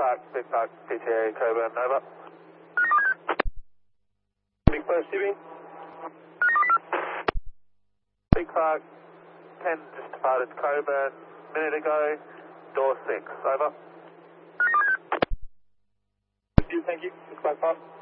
Big Park, PTA, Coburn, over. Big First Jimmy. Big Park, 10 just departed Coburn, minute ago, door 6, over. Thank you, Big Park 5.